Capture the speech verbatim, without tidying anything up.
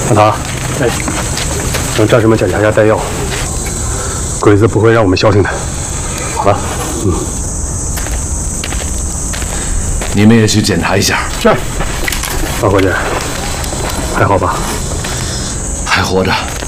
大堂，哎，让战士们检查一下弹药，鬼子不会让我们消停的，好吧？嗯。 你们也去检查一下。 是。王伙计，还好吧？ 还活着。